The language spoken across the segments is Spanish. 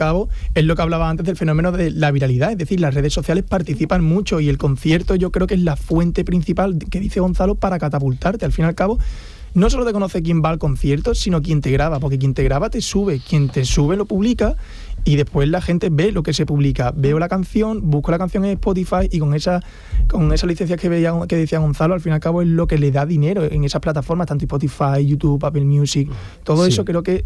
cabo es lo que hablaba antes del fenómeno de la viralidad, es decir, las redes sociales participan mucho y el concierto yo creo que es la fuente principal que dice Gonzalo para catapultarte. Al fin y al cabo, no solo te conoce quién va al concierto, sino quién te graba, porque quien te graba te sube, quien te sube lo publica y después la gente ve lo que se publica. Veo la canción, busco la canción en Spotify y con esas licencias que decía Gonzalo, al fin y al cabo es lo que le da dinero en esas plataformas, tanto Spotify, YouTube, Apple Music, todo eso creo que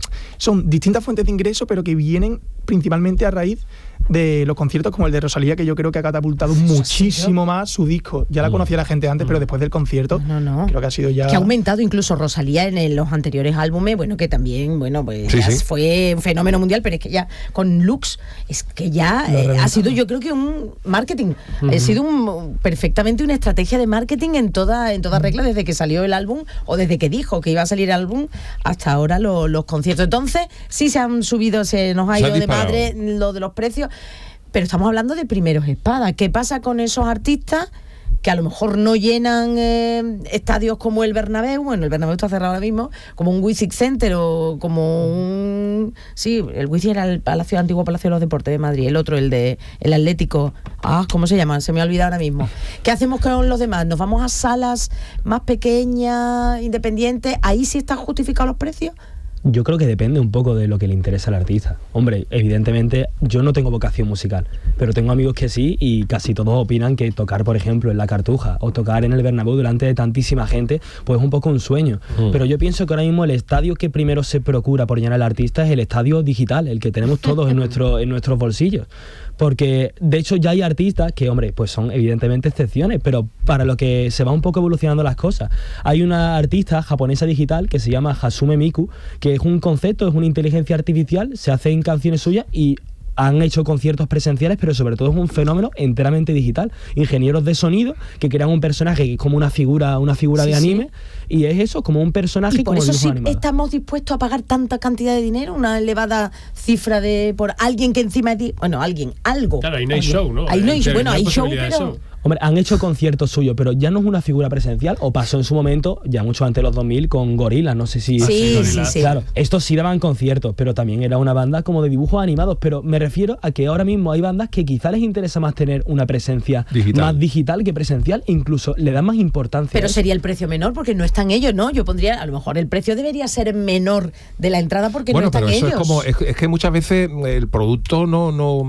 son distintas fuentes de ingreso, pero que vienen principalmente a raíz de los conciertos como el de Rosalía, que yo creo que ha catapultado muchísimo más su disco. Ya la conocía la gente antes, pero después del concierto creo que ha sido ya... Que ha aumentado incluso Rosalía en los anteriores álbumes, bueno, que también, bueno, pues fue un fenómeno mundial, pero es que ya con Lux, es que ya ha sido, yo creo que un marketing, ha sido perfectamente una estrategia de marketing en toda regla, desde que salió el álbum, o desde que dijo que iba a salir el álbum, hasta ahora los conciertos. Entonces, sí se han subido, se nos ha ido de madre lo de los precios, pero estamos hablando de primeros espadas. ¿Qué pasa con esos artistas que a lo mejor no llenan estadios como el Bernabéu? Bueno, el Bernabéu está cerrado ahora mismo, como un Wizzing Center o como un... Sí, el Wizzing era el antiguo Palacio de los Deportes de Madrid, el otro, el Atlético... ¿cómo se llama? Se me ha olvidado ahora mismo. ¿Qué hacemos con los demás? ¿Nos vamos a salas más pequeñas, independientes? ¿Ahí sí están justificados los precios? Yo creo que depende un poco de lo que le interesa al artista. Hombre, evidentemente yo no tengo vocación musical, pero tengo amigos que sí, y casi todos opinan que tocar, por ejemplo, en la Cartuja o tocar en el Bernabéu delante de tantísima gente, pues es un poco un sueño. Pero yo pienso que ahora mismo el estadio que primero se procura por llenar al artista es el estadio digital, el que tenemos todos en nuestros bolsillos. Porque de hecho ya hay artistas que, hombre, pues son evidentemente excepciones, pero para lo que se va un poco evolucionando las cosas. Hay una artista japonesa digital que se llama Hasume Miku, que es un concepto, es una inteligencia artificial, se hace en canciones suyas y han hecho conciertos presenciales, pero sobre todo es un fenómeno enteramente digital. Ingenieros de sonido que crean un personaje que es como una figura de anime, y es eso, como un personaje. Y por como eso sí animado. Estamos dispuestos a pagar tanta cantidad de dinero, una elevada cifra por alguien que encima es algo. Claro, ahí no hay show, ¿no? Ahí no hay show, pero... Hombre, han hecho conciertos suyos, pero ya no es una figura presencial, o pasó en su momento, ya mucho antes de los 2000, con Gorillaz, no sé si... Sí. Claro, estos sí daban conciertos, pero también era una banda como de dibujos animados, pero me refiero a que ahora mismo hay bandas que quizá les interesa más tener una presencia más digital que presencial, e incluso le dan más importancia. Pero sería el precio menor, porque no están ellos, ¿no? Yo pondría, a lo mejor el precio debería ser menor de la entrada, porque no están ellos. Bueno, pero eso es que muchas veces el producto no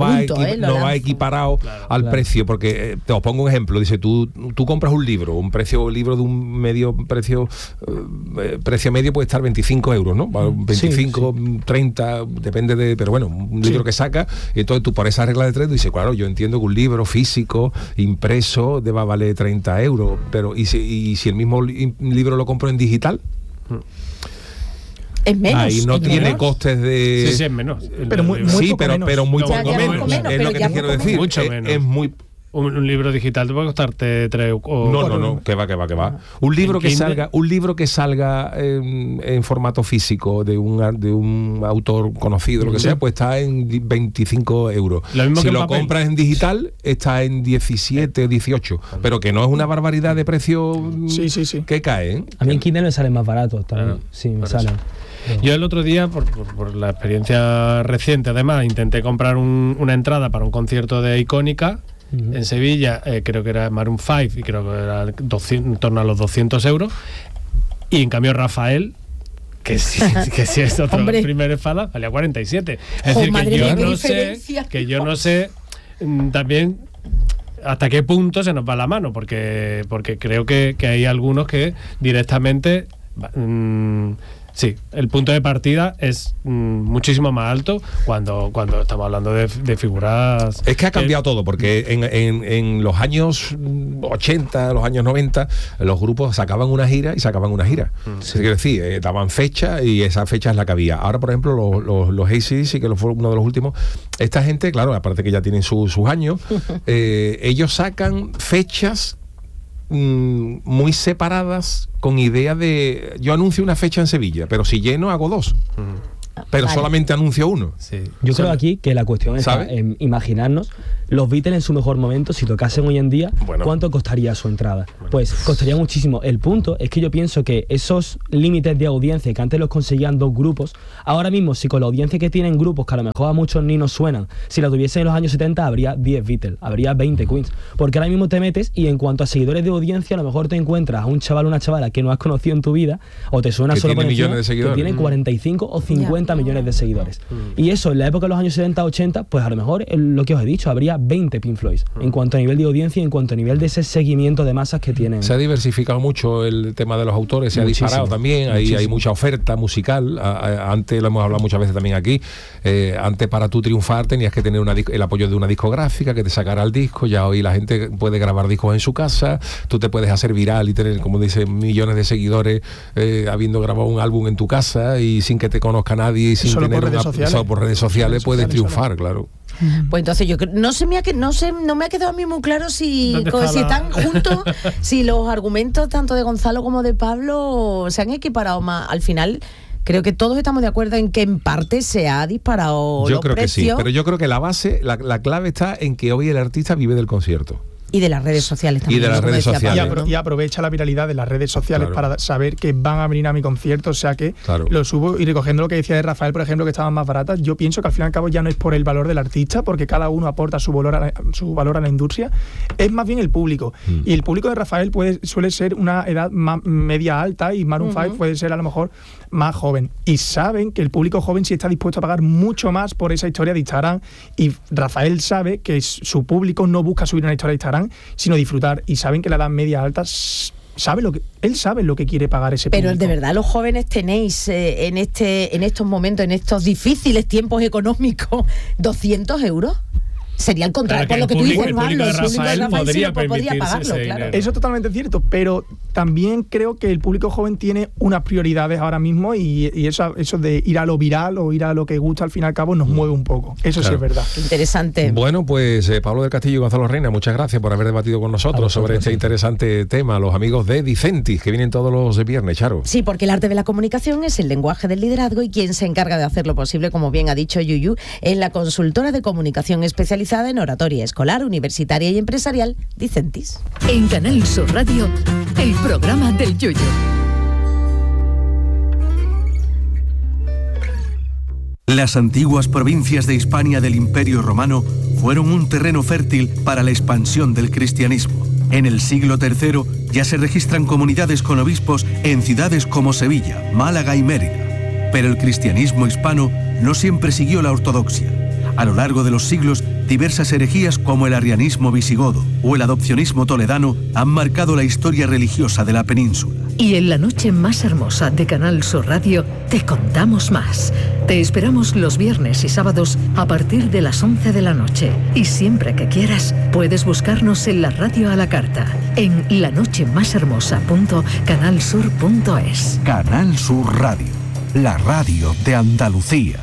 va equiparado al precio, porque... te os pongo un ejemplo. Dice, tú compras un libro de un precio medio puede estar 25 euros, ¿no? 25, 30, depende de... Pero bueno, un libro que saca, y entonces tú por esa regla de tres dices, claro, yo entiendo que un libro físico, impreso, deba valer 30 euros, pero ¿y si el mismo libro lo compro en digital? Es menos. Ahí no tiene menor. Costes de... Sí, es menos. Pero muy poco menos. Es lo que te quiero decir. Mucho menos. Es muy... Un libro digital te puede costarte 3 o... No, que va. Un libro que salga en formato físico de un autor conocido, lo que sea, pues está en 25 euros. Si lo compras en digital, está en 17 o 18, pero que no es una barbaridad de precio que cae, ¿eh? A mí en Kindle me salen más baratos también. Sí, me salen. Yo el otro día, por la experiencia reciente, además, intenté comprar una entrada para un concierto de Icónica en Sevilla, creo que era Maroon 5, y creo que era en torno a los 200 euros, y en cambio Rafael, que sí es otro primer espada, valía 47. Es decir, que yo no sé también hasta qué punto se nos va la mano, porque creo que hay algunos que directamente... sí, el punto de partida es muchísimo más alto cuando estamos hablando de figuras... Es que ha cambiado todo, porque en los años 80, los años 90, los grupos sacaban una gira. Es decir, daban fecha y esa fecha es la que había. Ahora, por ejemplo, los AC/DC, que fue uno de los últimos, esta gente, claro, aparte que ya tienen sus años, ellos sacan fechas muy separadas, con idea de yo anuncio una fecha en Sevilla, pero si lleno hago 2. pero solamente anunció uno. Sí. Yo creo aquí que la cuestión está en imaginarnos los Beatles en su mejor momento, si tocasen hoy en día, ¿cuánto costaría su entrada? Pues costaría muchísimo. El punto es que yo pienso que esos límites de audiencia que antes los conseguían 2 grupos, ahora mismo si con la audiencia que tienen grupos que a lo mejor a muchos ni nos suenan, si la tuviesen en los años 70 habría 10 Beatles, habría 20 Queens, porque ahora mismo te metes y en cuanto a seguidores de audiencia a lo mejor te encuentras a un chaval o una chavala que no has conocido en tu vida o te suena que solo tiene por encima, millones de seguidores, que tiene 45 o 50 millones de seguidores. Y eso en la época de los años 70-80, pues a lo mejor lo que os he dicho, habría 20 Pink Floyd en cuanto a nivel de audiencia y en cuanto a nivel de ese seguimiento de masas que tienen. Se ha diversificado mucho el tema de los autores, se ha disparado también, hay mucha oferta musical. Antes lo hemos hablado muchas veces también aquí, antes para tú triunfar tenías que tener el apoyo de una discográfica que te sacara el disco. Ya hoy la gente puede grabar discos en su casa, tú te puedes hacer viral y tener, como dicen, millones de seguidores habiendo grabado un álbum en tu casa y sin que te conozca nadie y sin solo tener por redes sociales puedes triunfar, claro. Pues entonces yo no me ha quedado a mí muy claro si están juntos, si los argumentos tanto de Gonzalo como de Pablo se han equiparado más. Al final creo que todos estamos de acuerdo en que en parte se ha disparado yo los creo precios. Que sí, pero yo creo que la base, la clave está en que hoy el artista vive del concierto. Y de las redes sociales también. Y de las redes sociales. Y aprovecha la viralidad de las redes sociales para saber que van a venir a mi concierto, o sea que lo subo. Y recogiendo lo que decía de Rafael, por ejemplo, que estaban más baratas, yo pienso que al fin y al cabo ya no es por el valor del artista, porque cada uno aporta su valor a la industria, es más bien el público. Y el público de Rafael suele ser una edad media alta y Maroon 5 puede ser a lo mejor más joven. Y saben que el público joven sí está dispuesto a pagar mucho más por esa historia de Instagram, y Rafael sabe que su público no busca subir una historia de Instagram, sino disfrutar, y saben que la edad media alta él sabe lo que quiere pagar ese público. Pero de verdad los jóvenes tenéis en estos momentos, en estos difíciles tiempos económicos, 200 euros. Sería al contrario, por lo que tú dices, el público de Rafael podría pagarlo, claro. Eso es totalmente cierto, pero también creo que el público joven tiene unas prioridades ahora mismo, y eso de ir a lo viral o ir a lo que gusta al fin y al cabo nos mueve un poco. Eso sí es verdad. Qué interesante. Bueno, pues Pablo del Castillo y Gonzalo Reina, muchas gracias por haber debatido con nosotros sobre este interesante tema. Los amigos de Dicentis, que vienen todos los viernes, Charo. Sí, porque el arte de la comunicación es el lenguaje del liderazgo, y quien se encarga de hacerlo posible, como bien ha dicho Yuyu, es la consultora de comunicación especializada en oratoria escolar, universitaria y empresarial, Dicentis. En Canal Sur Radio, el programa del Yuyu. Las antiguas provincias de Hispania del Imperio Romano fueron un terreno fértil para la expansión del cristianismo. En el siglo III ya se registran comunidades con obispos en ciudades como Sevilla, Málaga y Mérida. Pero el cristianismo hispano no siempre siguió la ortodoxia. A lo largo de los siglos, diversas herejías como el arrianismo visigodo o el adopcionismo toledano han marcado la historia religiosa de la península. Y en la noche más hermosa de Canal Sur Radio te contamos más. Te esperamos los viernes y sábados a partir de las 11 de la noche. Y siempre que quieras, puedes buscarnos en la radio a la carta, en lanochemashermosa.canalsur.es. Canal Sur Radio, la radio de Andalucía.